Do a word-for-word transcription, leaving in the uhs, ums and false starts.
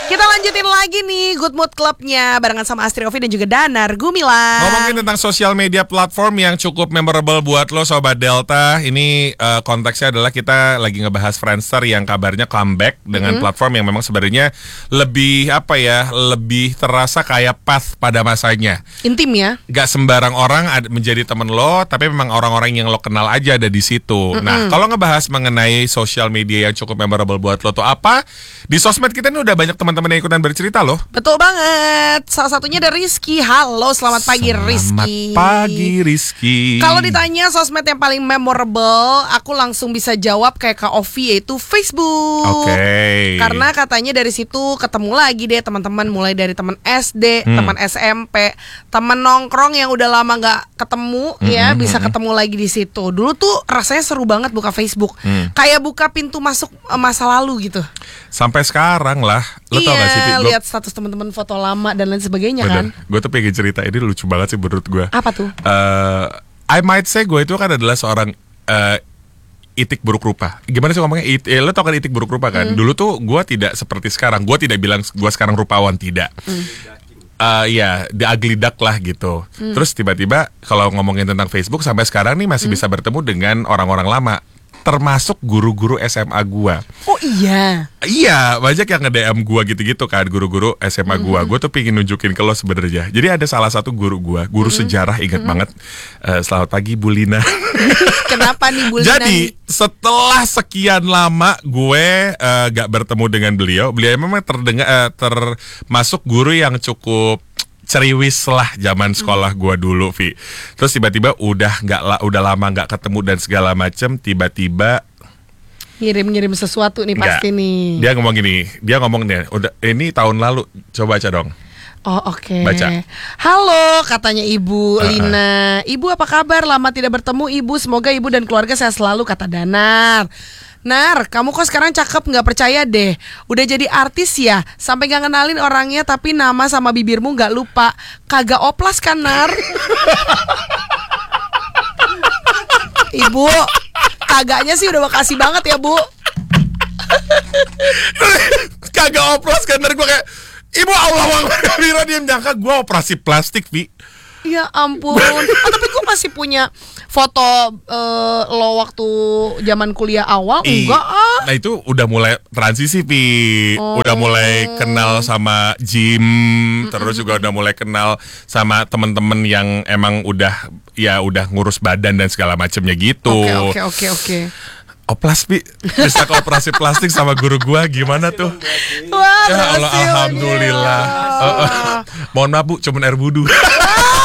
Kita lanjutin lagi nih Good Mood Club-nya barengan sama Astri Ovi dan juga Danar Gumilang. Ngomongin tentang sosial media platform yang cukup memorable buat lo Sobat Delta. Ini uh, konteksnya adalah kita lagi ngebahas Friendster yang kabarnya comeback dengan mm-hmm. platform yang memang sebenarnya lebih apa ya, lebih terasa kayak path pada masanya. Intim ya. Gak sembarang orang ad- menjadi temen lo, tapi memang orang-orang yang lo kenal aja ada di situ. Mm-hmm. Nah, kalau ngebahas mengenai sosial media yang cukup memorable buat lo tuh apa? Di sosmed kita ini udah banyak teman-teman yang ikutan bercerita loh. Betul banget. Salah satunya ada Rizky. Halo, selamat pagi Rizky. Selamat pagi Rizky. Kalau ditanya sosmed yang paling memorable, aku langsung bisa jawab kayak Kak Ovi, yaitu Facebook. Oke. Okay. Karena katanya dari situ ketemu lagi deh teman-teman, mulai dari teman S D, hmm. teman S M P, teman nongkrong yang udah lama nggak ketemu, hmm, ya hmm, bisa hmm. ketemu lagi di situ. Dulu tuh rasanya seru banget buka Facebook, hmm. kayak buka pintu masuk masa lalu gitu. Sampai sekarang lah. Lo iya, tau gak sih, Gua... lihat status teman-teman, foto lama dan lain sebagainya. Bener. Kan. Gue tuh pengen cerita, ini lucu banget sih menurut gue. Apa tuh? Uh, I might say gue itu kan adalah seorang uh, itik buruk rupa. Gimana sih ngomongnya? It, eh, lo tau kan itik buruk rupa kan? Mm. Dulu tuh gue tidak seperti sekarang. Gue tidak bilang gue sekarang rupawan, tidak. Mm. Uh, ya, the ugly duck lah gitu. Mm. Terus tiba-tiba kalau ngomongin tentang Facebook sampai sekarang nih masih mm. bisa bertemu dengan orang-orang lama. Termasuk guru-guru S M A gua. Oh iya. Iya, banyak yang nge-D M gua gitu-gitu kan, guru-guru S M A gua. Mm. Gua tuh pengen nunjukin ke lo sebenarnya. Jadi ada salah satu guru gua, guru mm. sejarah, ingat mm. banget. Uh, selamat pagi Bu Lina. Kenapa nih Bu Lina? Jadi setelah sekian lama gue uh, gak bertemu dengan beliau, beliau memang terdengar uh, termasuk guru yang cukup ceriwis lah zaman sekolah gue dulu, Vi. Terus tiba-tiba udah nggak la, udah lama nggak ketemu dan segala macem, tiba-tiba ngirim-ngirim sesuatu nih enggak. Pasti nih. Dia ngomong gini, dia ngomong nih, udah ini tahun lalu, coba baca dong. Oh oke. Okay. Baca. Halo, katanya Ibu uh-uh. Lina. Ibu apa kabar? Lama tidak bertemu Ibu. Semoga Ibu dan keluarga sehat selalu, kata Danar. Nar, kamu kok sekarang cakep, gak percaya deh. Udah jadi artis ya, sampai gak ngenalin orangnya tapi nama sama bibirmu gak lupa. Kagak oplas kan, Nar? Ibu, kagaknya sih udah makasih banget ya, Bu. Kagak oplas kan, Nar? Gue kayak, Ibu Allah Akbar, dia nyangka gue operasi plastik, Vi. Ya ampun. Oh, tapi gue masih punya foto uh, lo waktu zaman kuliah awal. I, enggak ah. Nah itu udah mulai transisi, Pi. Oh. Udah mulai kenal sama gym. Mm-mm. Terus juga udah mulai kenal sama temen-temen yang emang udah ya udah ngurus badan dan segala macemnya gitu. Oke oke oke oke. Oplas, Pi. Bisa ke operasi plastik sama guru gua, gimana tuh? Wah, ya Allah, alhamdulillah. Uh, uh. Mohon maaf Bu, cuman air wudu.